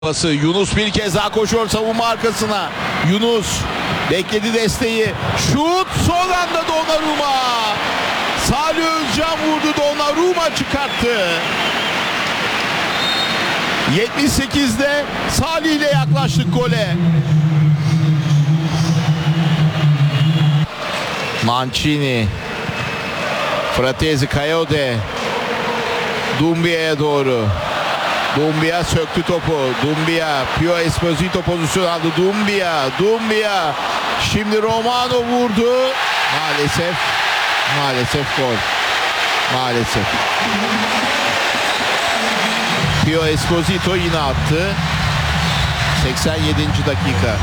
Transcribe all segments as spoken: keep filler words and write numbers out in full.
Pası Yunus bir kez daha koşuyor savunma arkasına. Yunus bekledi desteği. Şut son anda Donnarumma. Salih Özcan vurdu, Donnarumma çıkarttı. yetmiş sekizde Salih ile yaklaştık gole. Mancini. Fratesi Kayode. Dumbia'ya doğru. Dumbia söktü topu. Dumbia, Pio Esposito pozisyon aldı. Dumbia, Dumbia. Şimdi Romano vurdu. Maalesef, maalesef gol. Maalesef. Pio Esposito yine attı. seksen yedinci dakika.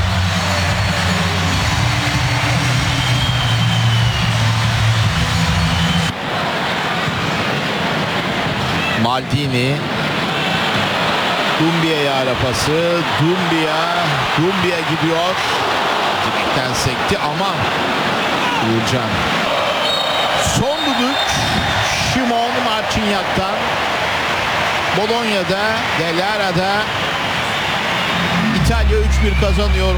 Maldini. Dumbia'ya ara pası. Dumbia. Dumbia gidiyor. Direkten sekti ama Uğurcan. Son düdük Şimon Marcinyak'tan. Bologna'da, Delara'da İtalya üç bir kazanıyor.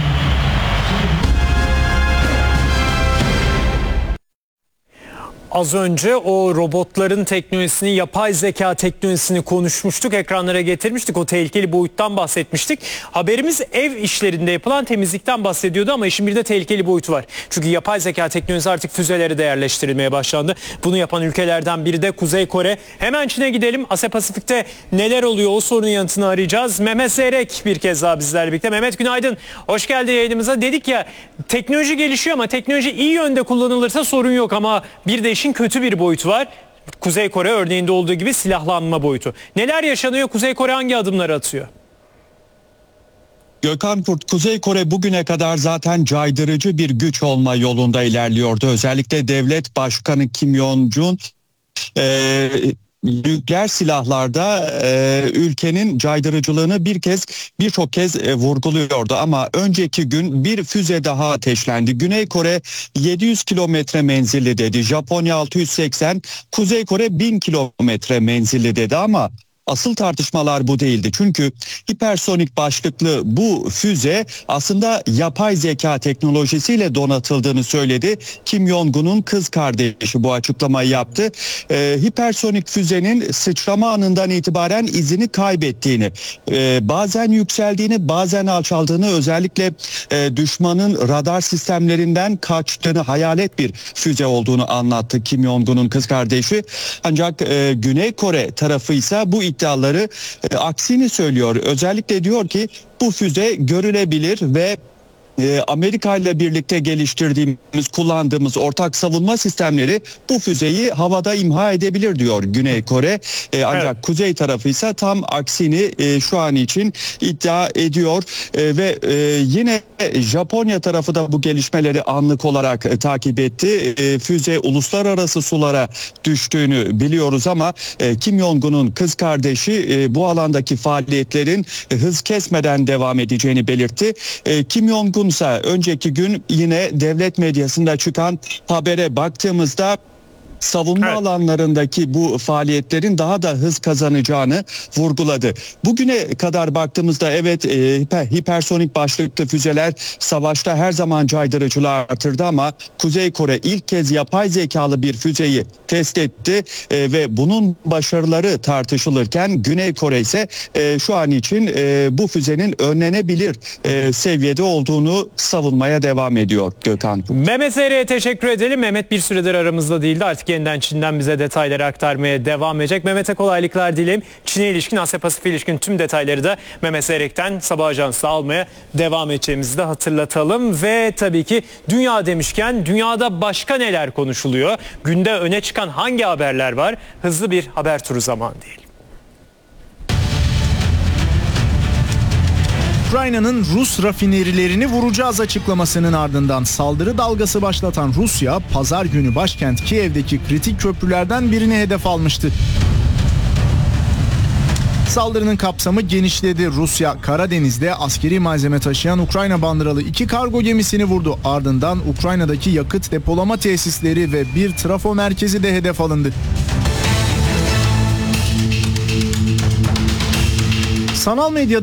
Az önce o robotların teknolojisini, yapay zeka teknolojisini konuşmuştuk, ekranlara getirmiştik. O tehlikeli boyuttan bahsetmiştik. Haberimiz ev işlerinde yapılan temizlikten bahsediyordu ama işin bir de tehlikeli boyutu var. Çünkü yapay zeka teknolojisi artık füzelere de yerleştirilmeye başlandı. Bunu yapan ülkelerden biri de Kuzey Kore. Hemen Çin'e gidelim. Asya Pasifik'te neler oluyor, o sorunun yanıtını arayacağız. Mehmet Zeyrek bir kez daha bizlerle birlikte. Mehmet günaydın. Hoş geldin yayınımıza. Dedik ya, teknoloji gelişiyor ama teknoloji iyi yönde kullanılırsa sorun yok ama bir de işin kötü bir boyutu var. Kuzey Kore örneğinde olduğu gibi silahlanma boyutu. Neler yaşanıyor? Kuzey Kore hangi adımları atıyor? Gökhan Kurt, Kuzey Kore bugüne kadar zaten caydırıcı bir güç olma yolunda ilerliyordu. Özellikle devlet başkanı Kim Jong-un e, nükleer silahlarda e, ülkenin caydırıcılığını bir kez birçok kez e, vurguluyordu ama önceki gün bir füze daha ateşlendi. Güney Kore yedi yüz kilometre menzilli dedi. Japonya altı yüz seksen, Kuzey Kore bin kilometre menzilli dedi ama asıl tartışmalar bu değildi. Çünkü hipersonik başlıklı bu füze aslında yapay zeka teknolojisiyle donatıldığını söyledi. Kim Jong-un'un kız kardeşi bu açıklamayı yaptı. Ee, hipersonik füzenin sıçrama anından itibaren izini kaybettiğini, e, bazen yükseldiğini, bazen alçaldığını, özellikle e, düşmanın radar sistemlerinden kaçtığını, hayalet bir füze olduğunu anlattı Kim Jong-un'un kız kardeşi. Ancak e, Güney Kore tarafı ise bu iddiaları e, aksini söylüyor. Özellikle diyor ki bu füze görülebilir ve e, Amerika ile birlikte geliştirdiğimiz, kullandığımız ortak savunma sistemleri bu füzeyi havada imha edebilir diyor Güney Kore. E, ancak evet, Kuzey tarafı ise tam aksini e, şu an için iddia ediyor e, ve e, yine Japonya tarafı da bu gelişmeleri anlık olarak e, takip etti. E, füze uluslararası sulara düştüğünü biliyoruz ama e, Kim Jong-un'un kız kardeşi e, bu alandaki faaliyetlerin e, hız kesmeden devam edeceğini belirtti. E, Kim Jong-un ise önceki gün yine devlet medyasında çıkan habere baktığımızda savunma evet, alanlarındaki bu faaliyetlerin daha da hız kazanacağını vurguladı. Bugüne kadar baktığımızda evet e, hiper, hipersonik başlıklı füzeler savaşta her zaman caydırıcılığı artırdı ama Kuzey Kore ilk kez yapay zekalı bir füzeyi test etti e, ve bunun başarıları tartışılırken Güney Kore ise e, şu an için e, bu füzenin önlenebilir e, seviyede olduğunu savunmaya devam ediyor Gökhan. Mehmet Zeyrek'e teşekkür edelim. Mehmet bir süredir aramızda değildi. Artık yeniden Çin'den bize detayları aktarmaya devam edecek. Mehmet'e kolaylıklar dileyim. Çin'e ilişkin, Asya Pasifik'e ilişkin tüm detayları da Mehmet Zeyrek'ten Sabah Ajansı'da almaya devam edeceğimizi de hatırlatalım. Ve tabii ki dünya demişken dünyada başka neler konuşuluyor? Günde öne çıkan hangi haberler var? Hızlı bir haber turu zamanı değil. Ukrayna'nın Rus rafinerilerini vuracağız açıklamasının ardından saldırı dalgası başlatan Rusya, pazar günü başkent Kiev'deki kritik köprülerden birini hedef almıştı. Saldırının kapsamı genişledi. Rusya, Karadeniz'de askeri malzeme taşıyan Ukrayna bandıralı iki kargo gemisini vurdu. Ardından Ukrayna'daki yakıt depolama tesisleri ve bir trafo merkezi de hedef alındı. Sanal medya